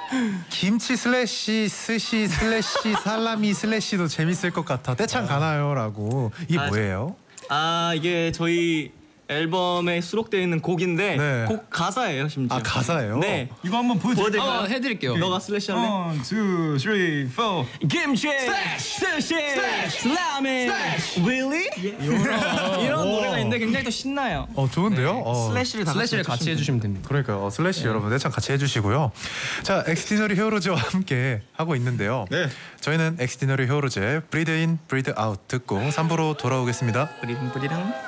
김치 슬래시 스시 슬래시 살라미 슬래시도 재밌을 것 같아. 떼창 가나요라고. 이게 뭐예요? 이게 저희 앨범에 수록되어 있는 곡인데 네. 곡 가사예요, 심지어. 가사예요? 네. 이거 한번 보여드릴까요? 해드릴게요. 너가 슬래시 할래? 1, 2, 3, 4. 김치 슬래시 슬라미 really? 이런 노래가 있는데 굉장히 또 신나요. 좋은데요? 슬래시를 같이 해주시면 됩니다. 그러니까요. 슬래시 여러분 떼창 같이 해주시고요. 자, 엑스티너리 히어로즈와 함께 하고 있는데요. 네. 저희는 엑스티너리 히어로즈의 브리드 인 브리드 아웃 듣고 3부로 돌아오겠습니다. 뿌리랑